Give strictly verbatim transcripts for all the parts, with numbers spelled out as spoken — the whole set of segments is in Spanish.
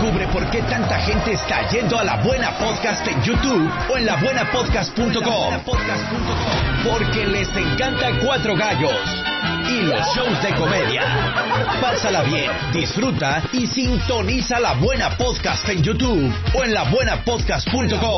Descubre por qué tanta gente está yendo a La Buena Podcast en YouTube o en la buena podcast punto com. Porque les encanta Cuatro Gallos y los shows de comedia. Pásala bien, disfruta y sintoniza La Buena Podcast en YouTube o en la buena podcast punto com.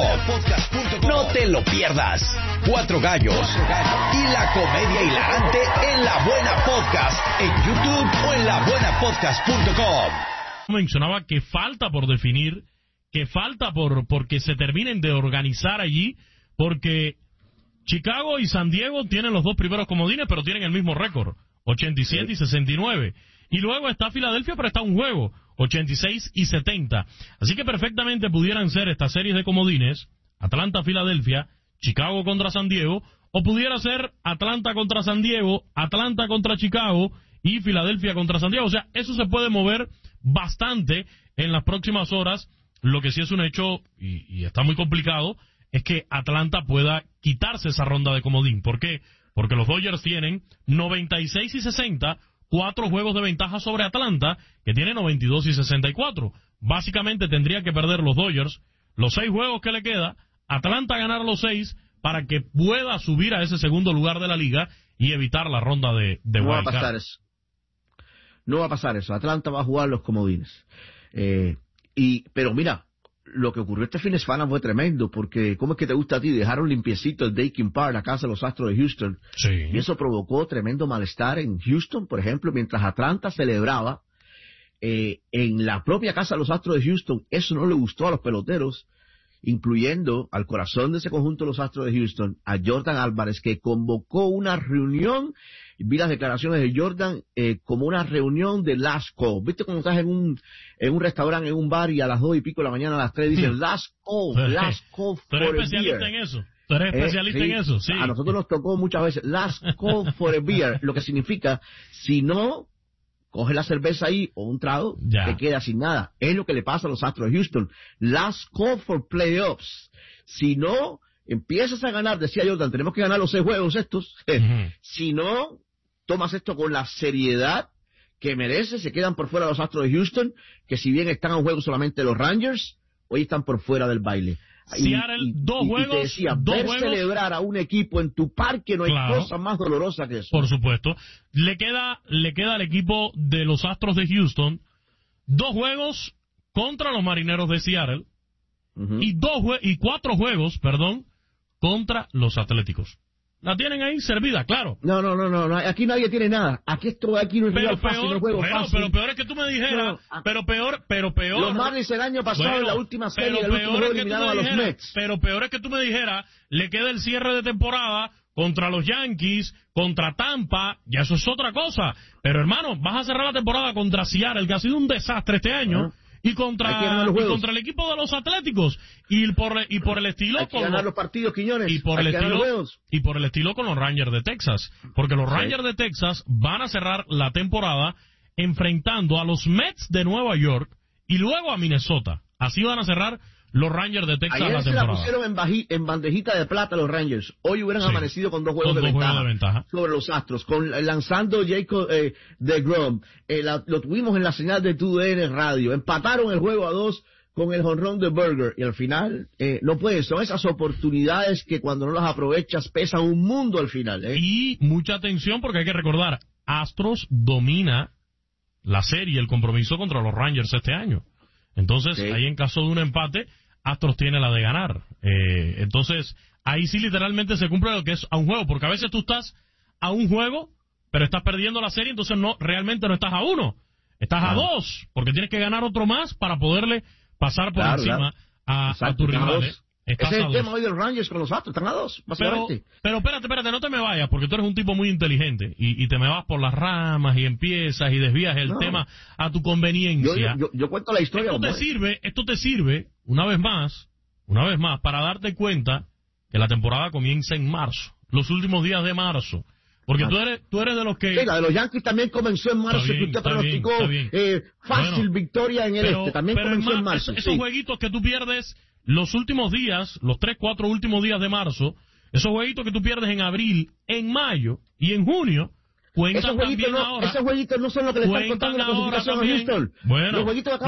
No te lo pierdas. Cuatro Gallos y la comedia hilarante en La Buena Podcast en YouTube o en la buena podcast punto com. Mencionaba que falta por definir, que falta por porque se terminen de organizar allí, porque Chicago y San Diego tienen los dos primeros comodines, pero tienen el mismo récord, ochenta y siete y sesenta y nueve. Y luego está Filadelfia, pero está un juego, ochenta y seis y setenta. Así que perfectamente pudieran ser estas series de comodines, Atlanta-Filadelfia, Chicago contra San Diego, o pudiera ser Atlanta contra San Diego, Atlanta contra Chicago y Filadelfia contra San Diego. O sea, eso se puede mover bastante en las próximas horas. Lo que sí es un hecho, y, y está muy complicado, es que Atlanta pueda quitarse esa ronda de comodín. ¿Por qué? Porque los Dodgers tienen noventa y seis y sesenta, cuatro juegos de ventaja sobre Atlanta, que tiene noventa y dos y sesenta y cuatro. Básicamente tendría que perder los Dodgers los seis juegos que le queda, Atlanta ganar los seis, para que pueda subir a ese segundo lugar de la liga y evitar la ronda de, de no wild va a pasar card. eso. No va a pasar eso. Atlanta va a jugar los comodines. Eh, y pero mira, lo que ocurrió este fin de semana fue tremendo, porque ¿cómo es que te gusta a ti? Dejaron limpiecito el Daykin Park, la casa de los Astros de Houston. Sí. Y eso provocó tremendo malestar en Houston, por ejemplo, mientras Atlanta celebraba eh, en la propia casa de los Astros de Houston. Eso no le gustó a los peloteros, incluyendo al corazón de ese conjunto de los Astros de Houston, a Jordan Álvarez, que convocó una reunión. Vi las declaraciones de Jordan eh, como una reunión de last call. ¿Viste cuando estás en un en un restaurante, en un bar, y a las dos y pico de la mañana, a las tres dicen last call, last call ¿Tú eres for a especialista beer? en eso? ¿Tú eres especialista Eh, sí. en eso? Sí. A nosotros nos tocó muchas veces last call for a beer, lo que significa, si no coge la cerveza ahí o un trago, Ya. te queda sin nada. Es lo que le pasa a los Astros de Houston. Last call for playoffs. Si no empiezas a ganar, decía Jordan, tenemos que ganar los seis juegos estos. Ujú. Si no tomas esto con la seriedad que merece, se quedan por fuera los Astros de Houston, que si bien están en juego solamente los Rangers, hoy están por fuera del baile. Seattle, y, y, dos y, juegos, y te decía, dos ver juegos. celebrar a un equipo en tu parque no hay Claro. cosa más dolorosa que eso. Por supuesto. Le queda, le queda al equipo de los Astros de Houston dos juegos contra los Marineros de Seattle Uh-huh. y dos jue- y cuatro juegos, perdón, contra los Atléticos. La tienen ahí servida, claro. No, no, no, no, no, aquí nadie tiene nada. Aquí esto, aquí no es Pero rival fácil, no peor, es juego bueno, fácil. pero peor es que tú me dijeras, No, ah. pero peor, pero peor. Los Marlins el año pasado, Bueno, en la última serie, pero el último peor juego es que tú eliminaron me a los dijeras- Mets. Pero peor es que tú me dijeras, le queda el cierre de temporada contra los Yankees, contra Tampa, ya eso es otra cosa. Pero hermano, vas a cerrar la temporada contra Seattle, que ha sido un desastre este año, Ajá. y Hay que contra ganar los y juegos. contra el equipo de los Atléticos, y por y por el estilo Hay que con ganar los- los partidos, Quiñones. y por Hay el que ganar estilo los juegos. y por el estilo con los Rangers de Texas, porque los Sí. Rangers de Texas van a cerrar la temporada enfrentando a los Mets de Nueva York y luego a Minnesota. Así van a cerrar los Rangers de Texas Ayer la se la temporada. pusieron en, baji- en bandejita de plata los Rangers. Hoy hubieran Sí. amanecido con dos juegos, Con de, dos ventaja juegos de ventaja. sobre los Astros, con lanzando Jacob eh, deGrom. Eh, la- lo tuvimos en la señal de T D N Radio. Empataron el juego a dos con el jonrón de Berger. Y al final, eh, no puede. Son esas oportunidades que cuando no las aprovechas pesan un mundo al final. ¿eh? Y mucha atención porque hay que recordar, Astros domina la serie, el compromiso contra los Rangers este año. Entonces, Sí. ahí en caso de un empate, Astros tiene la de ganar. Eh, entonces, ahí sí literalmente se cumple lo que es a un juego, porque a veces tú estás a un juego, pero estás perdiendo la serie, entonces no realmente no estás a uno, estás Claro. a dos, porque tienes que ganar otro más para poderle pasar por Claro, encima claro. a, a Exacto, tu están a rival. dos. ¿eh? Estás Ese es a el dos. tema hoy del Rangers con los Astros. Están a dos, Pero, básicamente. pero espérate, espérate, no te me vayas, porque tú eres un tipo muy inteligente y, y te me vas por las ramas y empiezas y desvías el No. tema a tu Yo, conveniencia. yo, yo, yo cuento la historia. esto te como es. sirve, esto te sirve, una vez más, una vez más, para darte cuenta que la temporada comienza en marzo, los últimos días de marzo. Porque Ah. tú eres, tú eres de los que... Sí, la de los Yankees también comenzó en marzo, Está bien, que usted está bien, pronosticó está bien. eh, fácil Bueno, victoria en el pero, este. También pero comenzó en en mar- marzo. esos, esos sí. jueguitos que tú pierdes los últimos días, los tres, cuatro últimos días de marzo, esos jueguitos que tú pierdes en abril, en mayo y en junio, cuentan Esos jueguitos, también no, ahora. esos jueguitos no son lo que le están Cuentan contando en la ahora clasificación a también. Houston. Bueno, los jueguitos de